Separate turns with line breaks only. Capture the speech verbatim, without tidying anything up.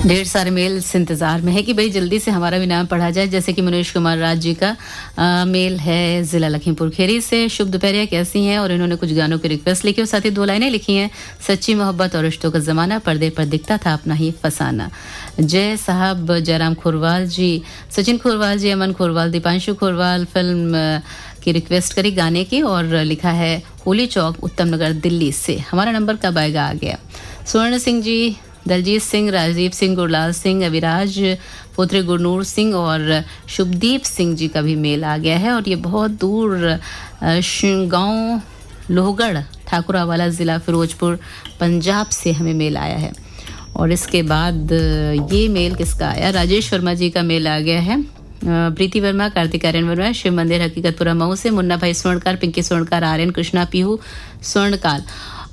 ढेर सारे मेल्स इंतज़ार में है कि भाई जल्दी से हमारा भी नाम पढ़ा जाए, जैसे कि मुनीश कुमार राज जी का आ, मेल है ज़िला लखीमपुर खीरी से। शुभ दोपहरिया, कैसी हैं? और इन्होंने कुछ गानों की रिक्वेस्ट लिखी और साथ ही दो लाइनें लिखी हैं। सच्ची मोहब्बत और रिश्तों का ज़माना, पर्दे पर दिखता था अपना ही फसाना। जय साहब, जयराम खुरवाल जी, सचिन खुरवाल जी, अमन खुरवाल, दीपांशु खुरवाल फिल्म की रिक्वेस्ट करी गाने की और लिखा है होली चौक, उत्तम नगर, दिल्ली से। हमारा नंबर कब आएगा आ गया। स्वर्ण सिंह जी, दलजीत सिंह, राजदीप सिंह, गुरलाल सिंह, अविराज पुत्र गुरनूर सिंह और शुभदीप सिंह जी का भी मेल आ गया है। और ये बहुत दूर गांव लोहगढ़, ठाकुरावाला ज़िला फिरोजपुर, पंजाब से हमें मेल आया है। और इसके बाद ये मेल किसका आया? राजेश वर्मा जी का मेल आ गया है। प्रीति वर्मा, कार्तिक आर्यन वर्मा, शिव मंदिर हकीकतपुरा मऊ से, मुन्ना भाई स्वर्णकार, पिंकी स्वर्णकार, आर्यन, कृष्णा पीहू स्वर्णकार।